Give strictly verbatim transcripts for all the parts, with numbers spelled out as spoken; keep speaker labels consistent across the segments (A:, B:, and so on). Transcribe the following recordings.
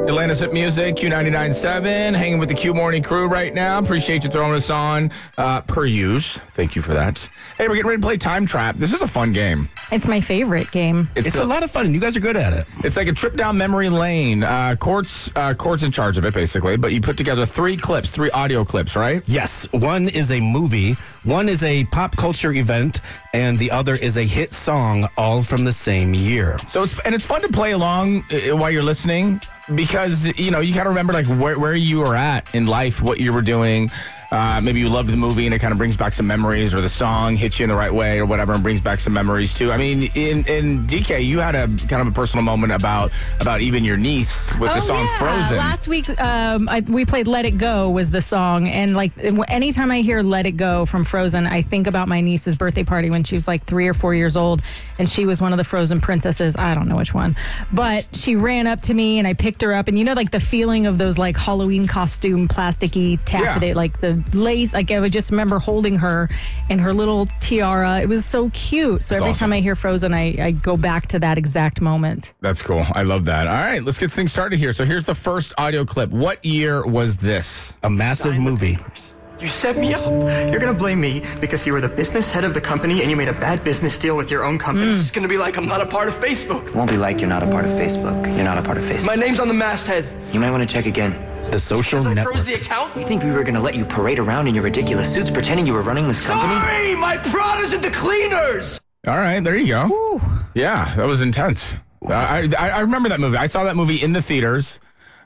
A: Atlantis at Music, Q ninety-nine point seven, hanging with the Q Morning crew right now. Appreciate you throwing us on uh, per use. Thank you for that. Hey, we're getting ready to play Time Trap. This is a fun game.
B: It's my favorite game.
A: It's,
C: It's
A: a,
C: a lot of fun, and you guys are good at it.
A: It's like a trip down memory lane. Uh, Court's, uh, Court's in charge of it, basically, but you put together three clips, three audio clips, right?
C: Yes, one is a movie, one is a pop culture event, and the other is a hit song, all from the same year.
A: So it's and it's fun to play along uh, while you're listening because, you know, you kind of remember like where, where you were at in life, what you were doing. Uh, maybe you loved the movie and it kind of brings back some memories, or the song hits you in the right way or whatever and brings back some memories too. I mean, in, in D K, you had a kind of a personal moment about about even your niece with the
B: Oh,
A: song
B: yeah.
A: Frozen.
B: Last week, um, I, we played Let It Go was the song. And like anytime I hear Let It Go from Frozen, I think about my niece's birthday party when she was like three or four years old. And she was one of the Frozen princesses. I don't know which one. But she ran up to me and I picked her up. And you know, like the feeling of those like Halloween costume, plasticky taffeta,
A: Yeah.
B: like the lace. Like I would just remember holding her and her little tiara. It was so cute. So
A: That's
B: every
A: awesome.
B: time I hear Frozen, I, I go back to that exact moment.
A: That's cool. I love that. All right, let's get things started here. So here's the first audio clip. What year was this?
C: A massive movie.
D: You set me up. You're gonna blame me because you were the business head of the company and you made a bad business deal with your own company.
E: It's gonna be like I'm not a part of Facebook.
F: It won't be like you're not a part of Facebook. You're not a part of Facebook.
E: My name's on the masthead.
F: You might want to check again.
C: The Social
E: I
C: Network.
E: froze the account?
F: You think we were gonna let you parade around in your ridiculous suits pretending you were running this company?
E: Sorry, my Prada's at the cleaners.
A: All right, there you go. Yeah, that was intense. I, I I remember that movie. I saw that movie in the theaters.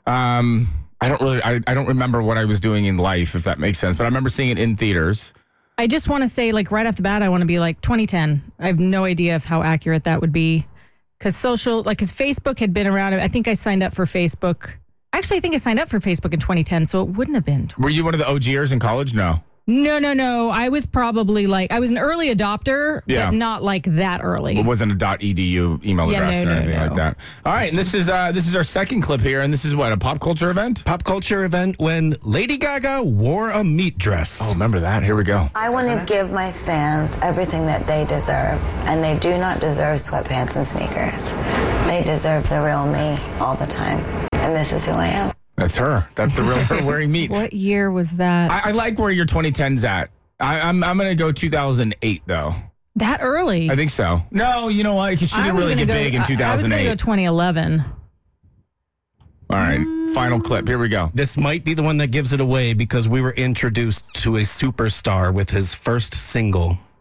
A: Um, I don't really, I, I don't remember what I was doing in life, if that makes sense, but I remember seeing it in theaters.
B: I just want to say, like, right off the bat, I want to be like twenty ten. I have no idea of how accurate that would be. Because social, like, because Facebook had been around. I think I signed up for Facebook. Actually, I think I signed up for Facebook in twenty ten, so it wouldn't have been.
A: Were you one of the O Gers in college? No.
B: No, no, no. I was probably like, I was an early adopter,
A: Yeah.
B: but not like that early.
A: It wasn't a .edu email
B: Yeah,
A: address
B: no,
A: or
B: no,
A: anything
B: no.
A: like that. All right, and this is uh, this is our second clip here, and this is what, a pop culture event?
C: Pop culture event when Lady Gaga wore a meat dress.
A: Oh, remember that? Here we go.
G: I want to give my fans everything that they deserve, and they do not deserve sweatpants and sneakers. They deserve the real me all the time, and this is who I am.
A: That's her. That's the real her wearing meat.
B: What year was that?
A: I, I like where your twenty tens at. I, I'm I'm gonna go two thousand eight though.
B: that early?
A: I think so. No, you know what? Because she
B: I
A: didn't
B: was
A: really
B: gonna
A: get
B: go-
A: big in
B: I-
A: two
B: I was
A: thousand
B: going to go
A: eight.
B: twenty eleven.
A: All right, final clip. Here we go.
C: This might be the one that gives it away because we were introduced to a superstar with his first single.